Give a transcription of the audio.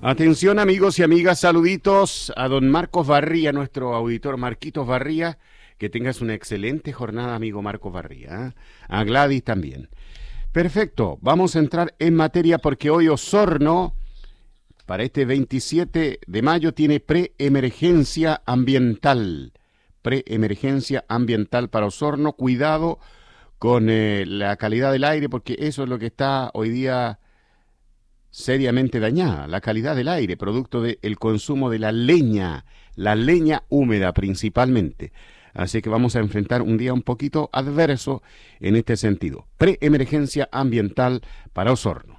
Atención amigos y amigas, saluditos a don Marcos Barría, nuestro auditor Marquitos Barría. Que tengas una excelente jornada, amigo Marcos Barría, ¿eh? A Gladys también. Perfecto, vamos a entrar en materia porque hoy Osorno, para este 27 de mayo, tiene preemergencia ambiental. Preemergencia ambiental para Osorno. Cuidado con la calidad del aire, porque eso es lo que está hoy día seriamente dañada, la calidad del aire, producto del consumo de la leña húmeda principalmente. Así que vamos a enfrentar un día un poquito adverso en este sentido. Preemergencia ambiental para Osorno.